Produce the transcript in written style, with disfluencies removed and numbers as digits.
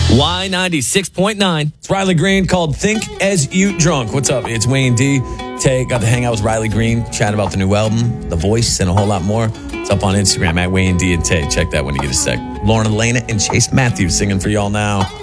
Y96.9. It's Riley Green called Think As You Drunk. What's up? It's Wayne D. Tay got to hang out with Riley Green, chat about the new album, The Voice, and a whole lot more. It's up on Instagram at Wayne D and Tay. Check that when you get a sec. Lauren Elena and Chase Matthews singing for y'all now.